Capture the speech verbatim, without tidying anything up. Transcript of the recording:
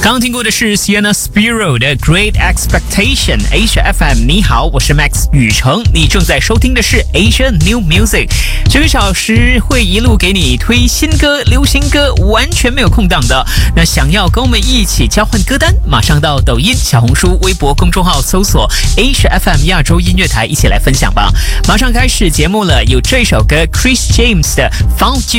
刚听过的是 Sienna Spiro 的 Great Expectation。Asia F M， 你好，我是 Max 宇成，你正在收听的是 Asia New Music。这个小时会一路给你推新歌、流行歌，完全没有空档的。那想要跟我们一起交换歌单，马上到抖音、小红书、微博公众号搜索 Asia F M 亚洲音乐台，一起来分享吧。马上开始节目了，有这首歌 Chris James 的 Found You。